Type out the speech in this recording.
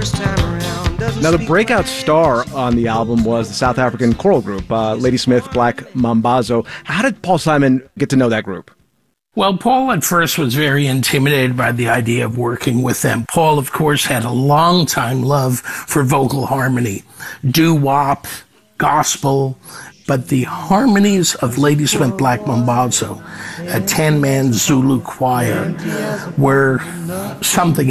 Now, the breakout star on the album was the South African choral group, Ladysmith Black Mambazo. How did Paul Simon get to know that group? Well, Paul at first was very intimidated by the idea of working with them. Paul, of course, had a long-time love for vocal harmony, doo-wop, gospel, but the harmonies of Ladysmith Black Mambazo, a 10-man Zulu choir, were something